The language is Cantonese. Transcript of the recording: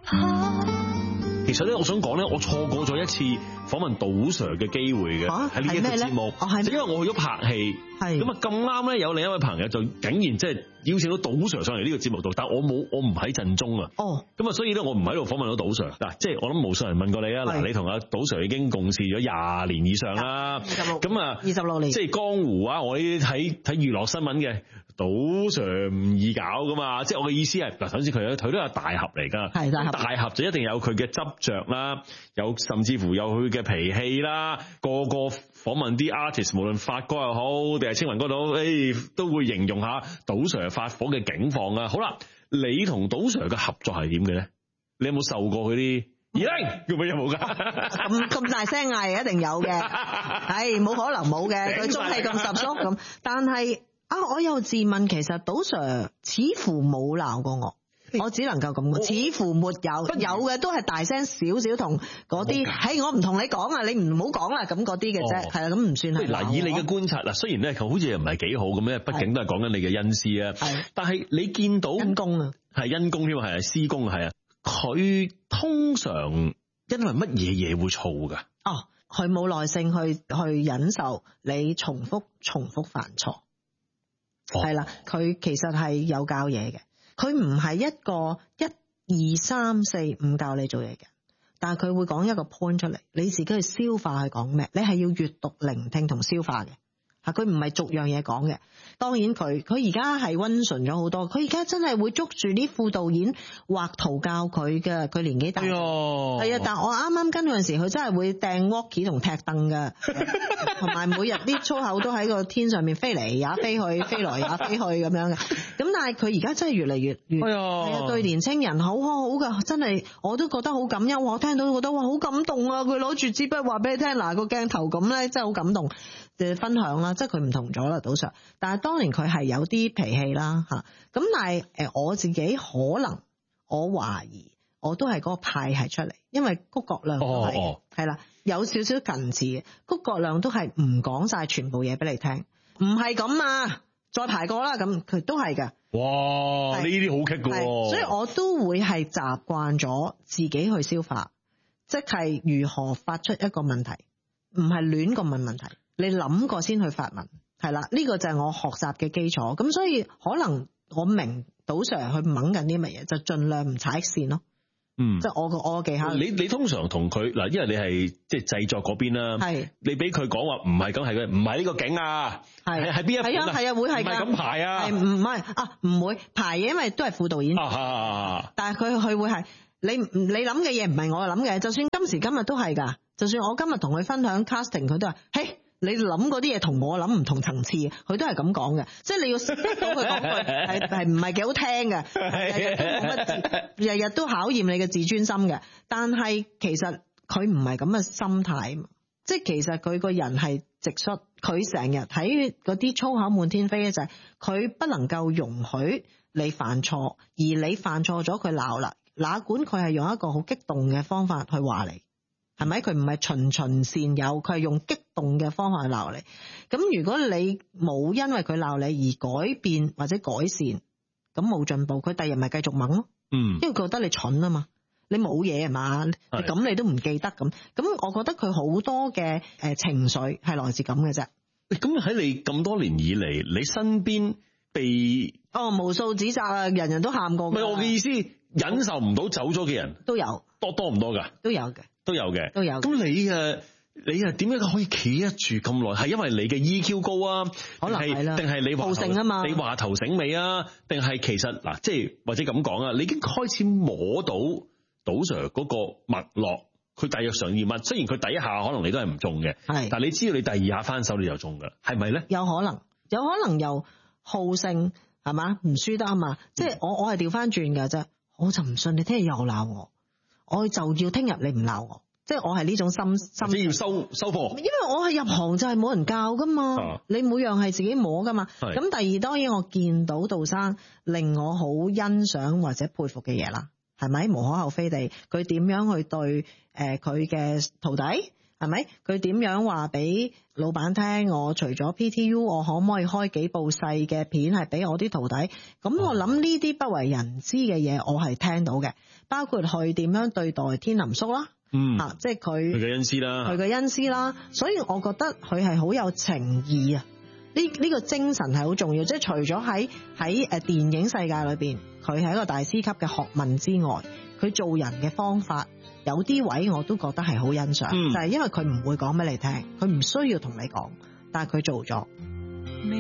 其實咧，我想講咧，我錯過咗一次訪問賭 Sir 嘅機會嘅，喺呢一個節目，就因為我去咗拍戲，咁啊咁啱咧，有另一位朋友就竟然即係邀請到賭 Sir 上嚟呢個節目度，但係我唔喺陣中啊，咁啊，所以咧我唔喺度訪問到賭 Sir。嗱，即係我諗無數人問過你啊，嗱，你同阿賭 Sir 已經共事咗20年以上啦，咁啊26年，即係江湖啊，我呢啲睇娛樂新聞嘅。賭 Sir 唔易搞噶嘛，即係我嘅意思係嗱，首先佢都係大俠嚟噶，大俠就一定有佢嘅執着啦，有甚至乎有佢嘅脾氣啦，個訪問啲 artist， 無論發哥又好定係青雲哥都好，都會形容下賭 Sir 發火嘅境況啊。好啦，你同賭 Sir 嘅合作係點嘅咧？你有冇受過佢啲？有冇噶？ 咁大聲嗌一定有嘅，係冇可能冇嘅，佢中氣咁十足咁，但係。我又自問，其實賭 Sir 似乎冇鬧過我只能夠咁講，似乎沒有，有嘅都係大聲少少同嗰啲，我唔同你講啊，你唔好講啦，咁嗰啲嘅啫，係啦，咁唔算係。 嗱，以你嘅觀察，嗱，雖然咧佢好似又唔係幾好咁咧，畢竟都係講緊你嘅恩師啊，但係你見到恩公啊， 係恩公添，係師公係啊，佢通常因為乜嘢嘢會燥噶？ 佢冇耐性去忍受你重複犯錯。係啦，佢其實係有教嘢嘅，佢唔係一個1、2、3、4、5教你做嘢嘅，但係佢會講一個 point 出嚟，你自己去消化去講咩，你係要閱讀、聆聽同消化嘅。佢唔係逐樣嘢講嘅。當然佢而家係溫順咗好多，佢而家真係會捉住啲副導演畫圖教佢嘅，佢年紀大。係啊，但我啱啱跟嗰陣時，佢真係會掟 walkie 同踢凳嘅，同埋每日啲粗口都喺個天上面飛嚟也飛去，飛來也飛去咁樣嘅。咁但係佢而家真係越嚟越係啊，對年青人好㗎，真係我都覺得好感恩。我聽到覺得哇好感動啊！佢攞住支筆話俾你聽，嗱個鏡頭咁咧，真係好感動。分享啦，即係佢唔同咗啦，賭 Sir。但係當年佢係有啲脾氣啦，咁但係我自己可能我懷疑我都係嗰個派系出嚟，因為谷國亮都係啦，有少少近似嘅。谷國亮都係唔講晒全部嘢俾你聽，唔係咁啊，再排過啦，咁佢都係嘅。 哇，呢啲好棘㗎， 所以我都會係習慣咗自己去消化，即係如何發出一個問題，唔係亂咁問問題。你諗過先去發問，係啦，呢個就係我學習嘅基礎。咁所以可能我明賭 Sir 去掹緊啲乜嘢，就盡量唔踩線咯。即係我嘅技巧。 你通常同佢嗱，因為你係即係製作嗰邊啦，係你俾佢講話唔係咁係嘅，唔係呢個景啊，係邊一款啊？係啊，會係㗎，唔係咁排啊，唔係唔會排嘢，因為都係副導演。但係佢會係你諗嘅嘢唔係我諗嘅，就算今時今日都係㗎。就算我今日同佢分享 casting， 佢都話嘿。你諗嗰啲嘢同我諗唔同層次，佢都係咁講嘅，即係你要識到佢講句係唔係幾好聽嘅，日日都考驗你嘅自尊心嘅。但係其實佢唔係咁嘅心態，即係其實佢個人係直率，佢成日睇嗰啲粗口滿天飛咧，就係佢不能夠容許你犯錯，而你犯錯咗佢鬧啦，哪管佢係用一個好激動嘅方法去話你。係咪？佢唔係循循善誘，佢係用激動嘅方法去鬧你。咁如果你冇因為佢鬧你而改變或者改善，咁冇進步，佢第日咪繼續掹咯。因為佢覺得你蠢啊嘛，你冇嘢啊嘛，咁你都唔記得咁。咁我覺得佢好多嘅情緒係來自咁嘅啫。 咁喺你咁多年以嚟，你身邊被無數指責啊，人人都喊過。 唔係我嘅意思，忍受唔到走咗嘅人都有， 多唔多㗎？ 都有嘅。 都有。咁你點解可以企得住咁耐？係因為你嘅 EQ 高啊？可能係啦。定係你話頭啊嘛？你話頭醒尾啊？定係其實嗱，即係或者咁講啊？你已經開始摸到賭 Sir 嗰個脈絡，佢大約想要乜？雖然佢第一下可能你都係唔中嘅，但係你知道你第二下翻手你就中㗎，係咪咧？有可能由好勝係嘛？唔輸得啊嘛！即係我係調翻轉㗎啫，我就唔信你聽日又鬧我。我就要聽日你唔鬧我，即係我係呢種心，即要收貨。因為我係入行就係冇人教噶嘛，你每樣係自己摸噶嘛。咁第二，當然我見到杜生令我好欣賞或者佩服嘅嘢啦，係咪？無可厚非地，佢點樣去對佢嘅徒弟係咪？佢點樣話俾老闆聽？我除咗 PTU， 我可唔可以開幾部細嘅片係俾我啲徒弟？咁我諗呢啲不為人知嘅嘢，我係聽到嘅，包括佢點樣對待天林叔啦，即係佢嘅恩師啦， 佢嘅恩師啦，所以我覺得佢係好有情義啊！呢個精神係好重要，即係除咗喺電影世界裏邊，佢係一個大師級嘅學問之外，佢做人嘅方法。有啲位我都覺得係好欣賞，就係因為佢唔會講俾你聽，佢唔需要同你講，但係佢做咗。